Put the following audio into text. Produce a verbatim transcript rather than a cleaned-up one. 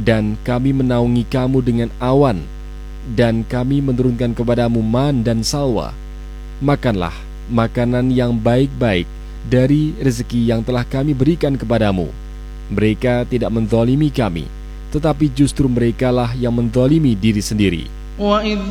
dan kami menaungi kamu dengan awan, dan kami menurunkan kepadamu man dan salwa. Makanlah makanan yang baik-baik dari rezeki yang telah kami berikan kepadamu. Mereka tidak menzalimi kami, tetapi justru merekalah yang menzalimi diri sendiri.